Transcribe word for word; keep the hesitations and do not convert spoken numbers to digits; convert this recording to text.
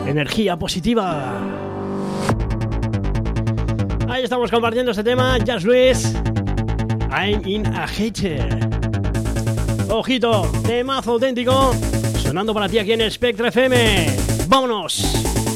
energía positiva. Ahí estamos compartiendo este tema, Just Luis, I'm in a hater. Ojito, temazo auténtico, sonando para ti aquí en Spectra F M. ¡Vámonos!